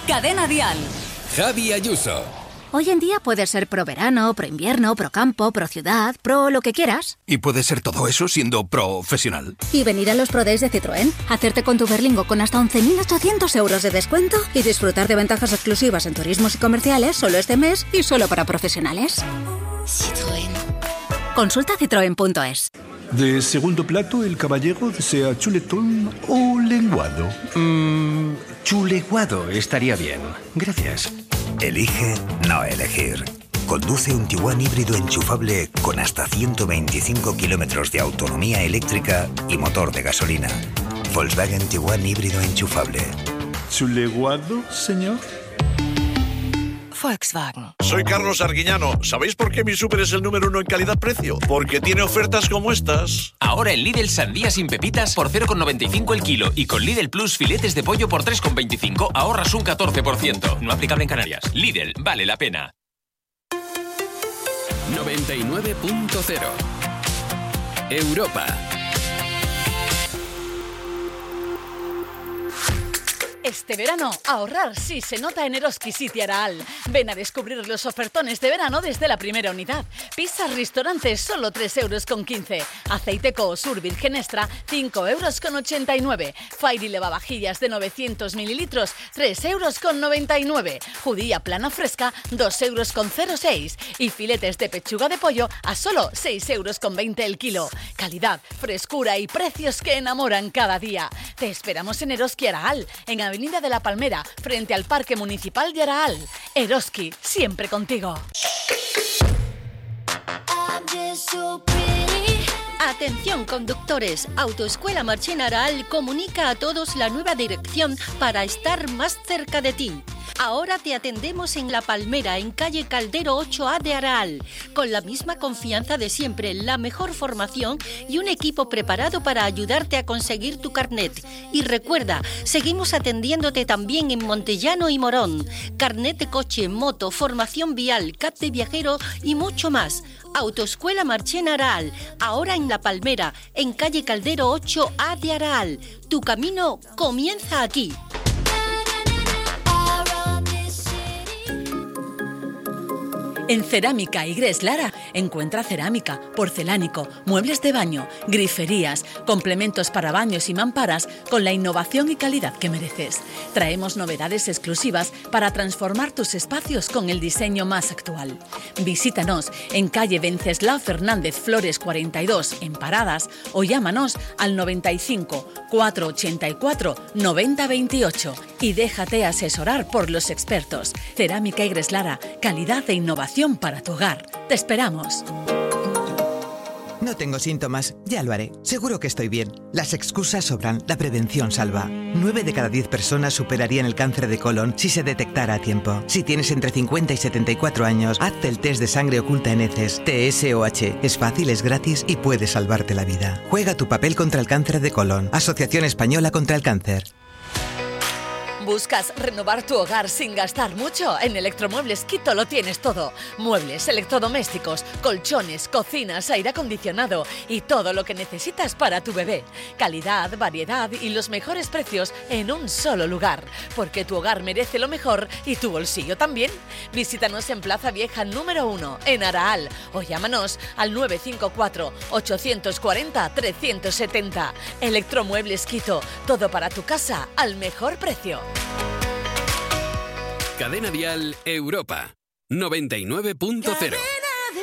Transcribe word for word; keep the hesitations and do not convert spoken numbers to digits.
Cadena Dial. Javi Ayuso. Hoy en día puedes ser pro verano, pro invierno, pro campo, pro ciudad, pro lo que quieras. Y puedes ser todo eso siendo profesional. Y venir a los Pro Days de Citroën, hacerte con tu Berlingo con hasta once mil ochocientos euros de descuento y disfrutar de ventajas exclusivas en turismos y comerciales solo este mes y solo para profesionales. Citroën. Consulta citroen punto es. De segundo plato, el caballero desea chuletón o lenguado. Mmm, chuleguado estaría bien. Gracias. Elige no elegir. Conduce un Tiguan híbrido enchufable con hasta ciento veinticinco kilómetros de autonomía eléctrica y motor de gasolina. Volkswagen Tiguan híbrido enchufable. ¿Chuleguado, señor? Volkswagen. Soy Carlos Arguiñano. ¿Sabéis por qué mi súper es el número uno en calidad-precio? Porque tiene ofertas como estas. Ahora en Lidl sandía sin pepitas por cero coma noventa y cinco el kilo y con Lidl Plus filetes de pollo por tres coma veinticinco ahorras un catorce por ciento. No aplicable en Canarias. Lidl, vale la pena. noventa y nueve punto cero Europa. Este verano, ahorrar sí se nota en Eroski City Araal. Ven a descubrir los ofertones de verano desde la primera unidad. Pizzas restaurantes, solo tres euros con quince. Aceite Coosur Virgen Extra, cinco euros con ochenta y nueve. Fairy lavavajillas de novecientos mililitros, tres euros con noventa y nueve. Judía plana fresca, dos euros con cero seis. Y filetes de pechuga de pollo a solo seis euros con veinte el kilo. Calidad, frescura y precios que enamoran cada día. Te esperamos en Eroski Araal, en Avenida de la Palmera, frente al Parque Municipal de Araal. Eroski, siempre contigo. Atención conductores, Autoescuela Marchena Araal comunica a todos la nueva dirección para estar más cerca de ti. Ahora te atendemos en La Palmera, en calle Caldero ocho A de Araal, con la misma confianza de siempre, la mejor formación y un equipo preparado para ayudarte a conseguir tu carnet. Y recuerda, seguimos atendiéndote también en Montellano y Morón. Carnet de coche, moto, formación vial, C A P de viajero y mucho más. Autoescuela Marchena Araal, ahora en La Palmera, en calle Caldero ocho A de Araal. Tu camino comienza aquí. En Cerámica Igres Lara encuentra cerámica, porcelánico, muebles de baño, griferías, complementos para baños y mamparas con la innovación y calidad que mereces. Traemos novedades exclusivas para transformar tus espacios con el diseño más actual. Visítanos en calle Venceslao Fernández Flores cuarenta y dos en Paradas o llámanos al noventa y cinco, cuatrocientos ochenta y cuatro, noventa veintiocho y déjate asesorar por los expertos. Cerámica Igres Lara, calidad e innovación para tu hogar. Te esperamos. No tengo síntomas, ya lo haré. Seguro que estoy bien. Las excusas sobran, la prevención salva. nueve de cada diez personas superarían el cáncer de colon si se detectara a tiempo. Si tienes entre cincuenta y setenta y cuatro años, hazte el test de sangre oculta en heces, T S O H. Es fácil, es gratis y puede salvarte la vida. Juega tu papel contra el cáncer de colon. Asociación Española contra el Cáncer. ¿Buscas renovar tu hogar sin gastar mucho? En Electromuebles Quito lo tienes todo. Muebles, electrodomésticos, colchones, cocinas, aire acondicionado y todo lo que necesitas para tu bebé. Calidad, variedad y los mejores precios en un solo lugar. Porque tu hogar merece lo mejor y tu bolsillo también. Visítanos en Plaza Vieja número uno, en Araal. O llámanos al nueve cinco cuatro, ocho cuatro cero, tres siete cero. Electromuebles Quito. Todo para tu casa al mejor precio. Cadena Dial Europa noventa y nueve punto cero.